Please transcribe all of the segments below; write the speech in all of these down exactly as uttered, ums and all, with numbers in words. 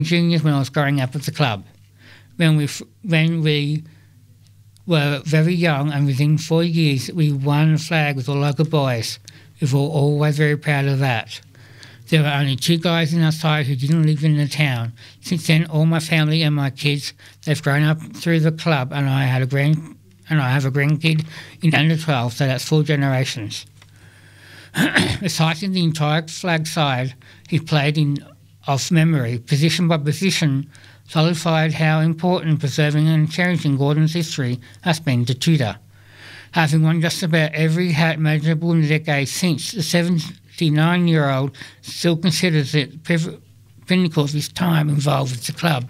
juniors when I was growing up at the club. When we when we were very young, and within four years we won the flag with all local boys. We were always very proud of that. There were only two guys in our side who didn't live in the town. Since then, all my family and my kids, they've grown up through the club, and I had a grand and I have a grandkid in under twelve, so that's four generations. Reciting the entire flag side, he played in off memory, position by position, solidified how important preserving and cherishing Gordon's history has been to Tudor. Having won just about every hat imaginable in the decade since, the seventy-nine-year-old still considers it the pinnacle of his time involved with the club.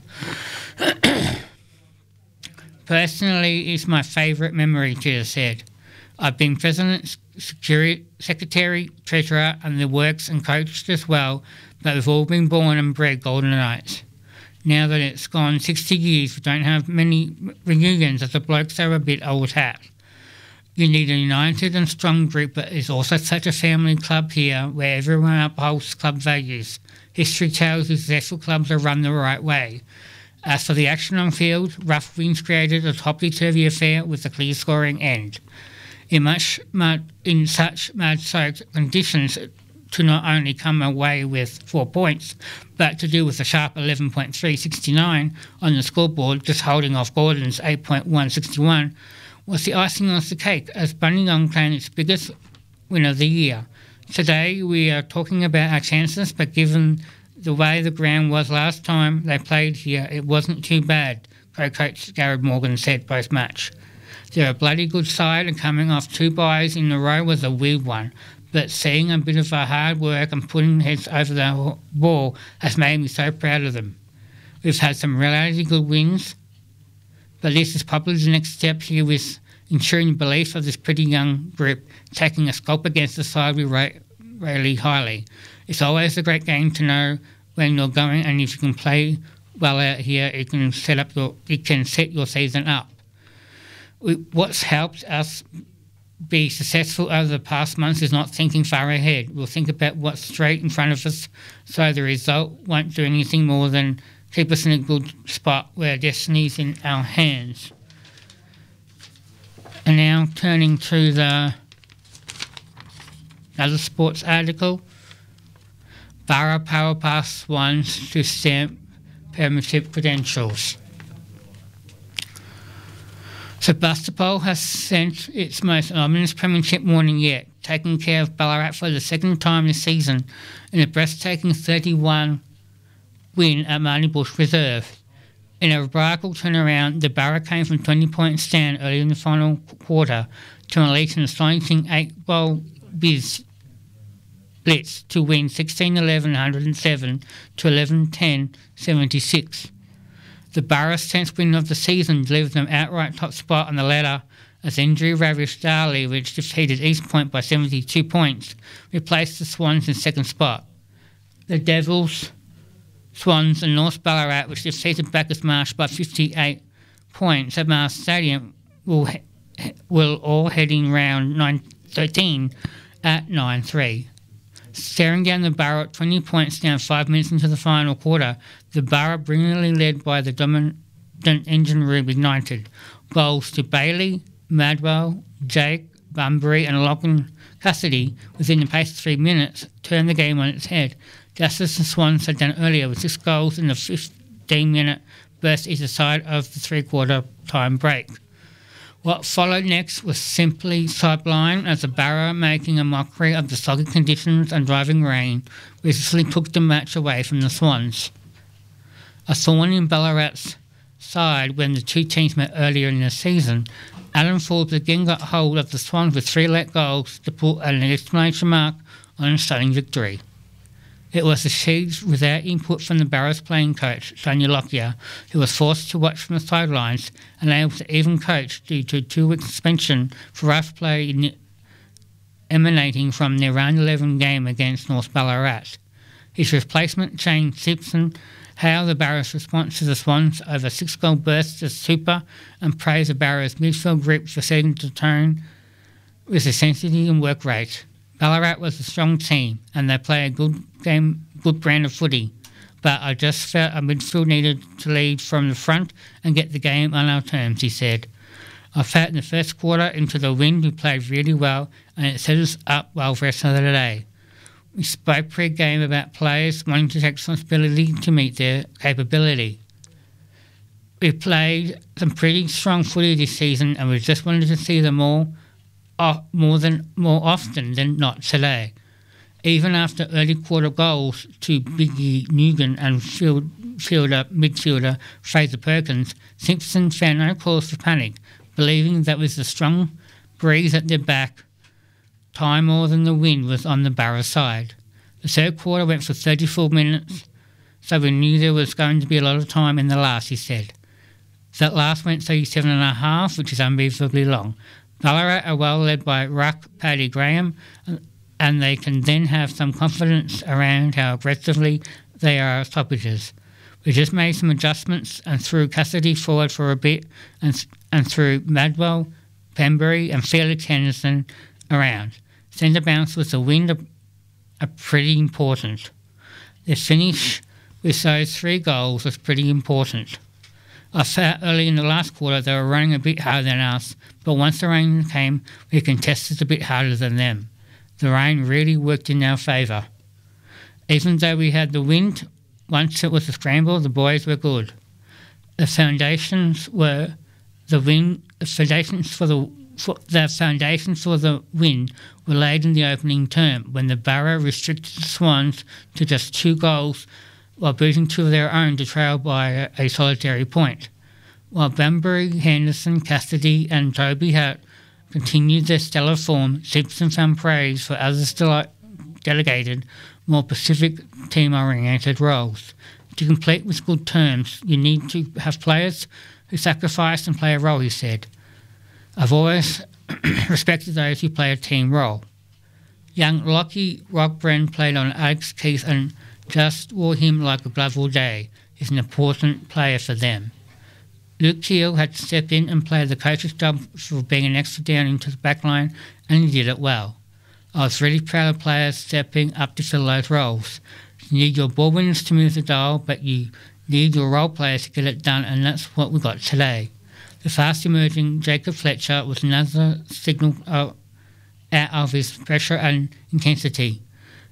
Personally, it's my favourite memory, Tudor said. I've been president, security, secretary, treasurer, and the works and coached as well, but we've all been born and bred Golden Knights. Now that it's gone sixty years, we don't have many reunions as the blokes are a bit old hat. You need a united and strong group, but there's also such a family club here where everyone upholds club values. History tells you successful clubs are run the right way. As for the action on field, rough winds created a topsy-turvy affair with a clear scoring end. In, much mud, in such mud-soaked conditions, to not only come away with four points, but to do with a sharp eleven point three six nine on the scoreboard, just holding off Gordon's eight point one six one, was the icing on the cake as Buninyong claimed its biggest win of the year. Today we are talking about our chances, but given the way the ground was last time they played here, it wasn't too bad, co-coach Garrett Morgan said post-match. They're a bloody good side, and coming off two byes in a row was a weird one, but seeing a bit of our hard work and putting heads over the ball has made me so proud of them. We've had some really good wins, but this is probably the next step here with ensuring the belief of this pretty young group, taking a sculp against the side we rate really highly. It's always a great game to know when you're going, and if you can play well out here, it can set up your it can set your season up. What's helped us be successful over the past months is not thinking far ahead. We'll think about what's straight in front of us, so the result won't do anything more than keep us in a good spot where destiny's in our hands. And now turning to the other sports article. Borough Power Pass Swans to stamp premiership credentials. Sebastopol has sent its most ominous premiership warning yet, taking care of Ballarat for the second time this season in a breathtaking thirty-one win at Marnie Bush Reserve. In a remarkable turnaround, the Borough came from twenty point stand early in the final quarter to unleash an astonishing eight-goal biz blitz to win sixteen eleven one oh seven to eleven ten seventy-six. The Borough's tenth win of the season delivered them outright top spot on the ladder as injury-ravished Darley, which defeated East Point by seventy-two points, replaced the Swans in second spot. The Devils, Swans and North Ballarat, which defeated Bacchus Marsh by fifty-eight points at Marsh Stadium, will, will all heading round nine thirteen at nine three. Staring down the Borough at twenty points down five minutes into the final quarter, the Borough brilliantly led by the dominant engine room ignited. Goals to Bailey, Madwell, Jake, Bunbury and Lachlan Cassidy within the pace of three minutes turned the game on its head, just as the Swans had done earlier with six goals in the fifteen-minute burst either side of the three-quarter time break. What followed next was simply sublime, as the Borough, making a mockery of the soggy conditions and driving rain, ruthlessly took the match away from the Swans. A thorn in Ballarat's side when the two teams met earlier in the season, Alan Forbes again got hold of the Swans with three late goals to put an exclamation mark on a stunning victory. It was achieved without input from the Barrow's playing coach, Sonia Lockyer, who was forced to watch from the sidelines and able to even coach due to a two-week suspension for rough play in, emanating from their round eleven game against North Ballarat. His replacement, Shane Simpson, hailed the Barrow's response to the Swans over six-goal bursts as super and praised the Barrow's midfield group for setting the tone with intensity and work rate. Ballarat was a strong team and they play a good game, good brand of footy. but I just felt our midfield needed to lead from the front and get the game on our terms, he said. I felt in the first quarter into the wind we played really well and it set us up well for the rest of the day. We spoke pre-game about players wanting to take responsibility to meet their capability. We played some pretty strong footy this season and we just wanted to see them all uh, more than more often than not today. Even after early quarter goals to Biggie Nugan and field, fielder, midfielder Fraser Perkins, Simpson found no cause for panic, believing that with the strong breeze at their back, time more than the wind was on the Barra side. The third quarter went for thirty-four minutes, so we knew there was going to be a lot of time in the last, he said. That last went thirty-seven and a half, which is unbelievably long. Ballarat are well led by ruck Paddy Graham, and they can then have some confidence around how aggressively they are at stoppages. We just made some adjustments and threw Cassidy forward for a bit and and threw Madwell, Pembury and Felix Henderson around. Centre bounce with the wind are, are pretty important. The finish with those three goals was pretty important. I felt early in the last quarter they were running a bit harder than us, but once the rain came, we contested a bit harder than them. The rain really worked in our favour. Even though we had the wind, once it was a scramble, the boys were good. The foundations were the wind. The foundations for the for, the foundations for the win were laid in the opening term when the Barra restricted the Swans to just two goals while beating two of their own to trail by a, a solitary point. While Banbury, Henderson, Cassidy and Toby Hart continued their stellar form, Simpson found praise for others dele- delegated more Pacific team-oriented roles. To complete with good terms, you need to have players who sacrifice and play a role, he said. I've always respected those who play a team role. Young Lockie Rockbren played on Alex Keith and just wore him like a glove all day. He's an important player for them. Luke Keel had to step in and play the coach's job for being an extra down into the back line, and he did it well. I was really proud of players stepping up to fill those roles. You need your ball winners to move the dial, but you need your role players to get it done, and that's what we got today. The fast-emerging Jacob Fletcher was another signal uh, out of his pressure and intensity.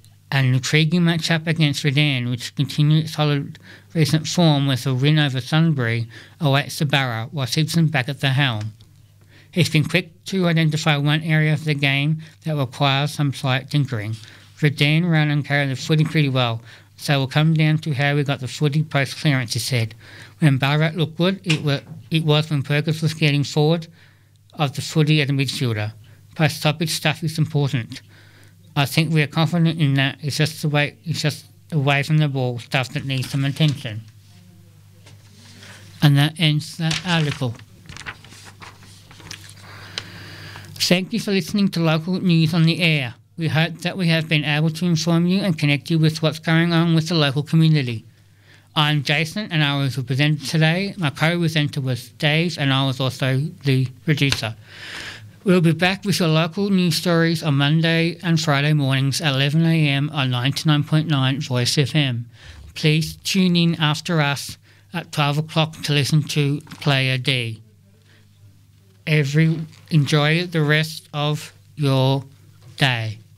An intriguing matchup against Redan, which continued its solid recent form with a win over Sunbury, awaits the Barra, while Simpson back at the helm. He's been quick to identify one area of the game that requires some slight tinkering. Redan ran and carried the footy pretty well, so it will come down to how we got the footy post-clearance, he said. When Ballarat looked good, it, were, it was when Perkins was getting forward of the footy as a midfielder. Post-stoppage stuff is important. I think we are confident in that. It's just the way, it's just away from the ball stuff that needs some attention. And that ends that article. Thank you for listening to Local News on the Air. We hope that we have been able to inform you and connect you with what's going on with the local community. I'm Jason and I was the presenter today. My co-presenter was Dave and I was also the producer. We'll be back with your local news stories on Monday and Friday mornings at eleven a m on ninety-nine point nine Voice F M. Please tune in after us at twelve o'clock to listen to Player D. Every enjoy the rest of your day.